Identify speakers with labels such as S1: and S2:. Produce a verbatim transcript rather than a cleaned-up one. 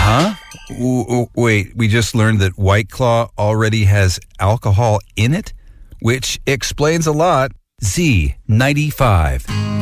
S1: Huh? W- wait, we just learned that White Claw already has alcohol in it? Which explains a lot. Z ninety-five.